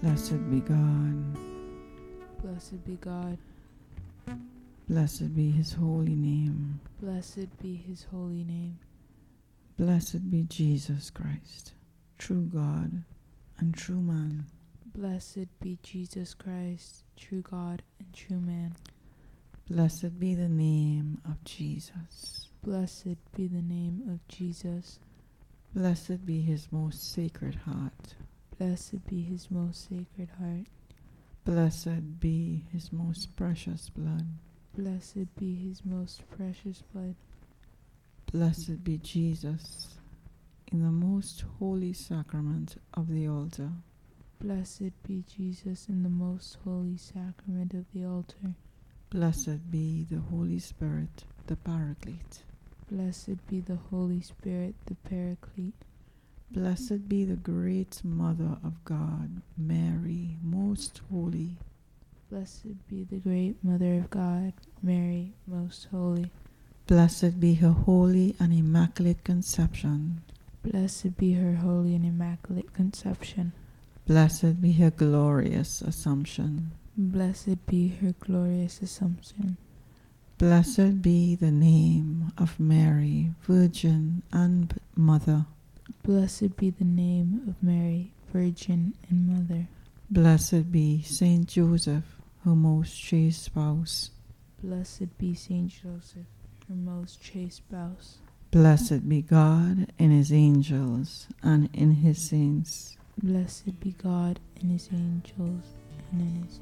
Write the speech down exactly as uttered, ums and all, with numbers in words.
Blessed be God. Blessed be God. Blessed be his holy name. Blessed be his holy name. Blessed be Jesus Christ, true God and true man. Blessed be Jesus Christ, true God and true man. Blessed be the name of Jesus. Blessed be the name of Jesus. Blessed be his most sacred heart. Blessed be his most sacred heart. Blessed be his most precious blood. Blessed be his most precious blood. Blessed be Jesus in the most holy sacrament of the altar. Blessed be Jesus in the most holy sacrament of the altar. Blessed be the Holy Spirit, the Paraclete. Blessed be the Holy Spirit, the Paraclete. Blessed be the great Mother of God, Mary, most holy. Blessed be the great Mother of God, Mary, most holy. Blessed be her holy and immaculate conception. Blessed be her holy and immaculate conception. Blessed be her glorious assumption. Blessed be her glorious assumption. Blessed be the name of Mary, Virgin and Mother. Blessed be the name of Mary, Virgin and Mother. Blessed be Saint Joseph, her most chaste spouse. Blessed be Saint Joseph, her most chaste spouse. Blessed be God and his angels and in his saints. Blessed be God and his angels and in his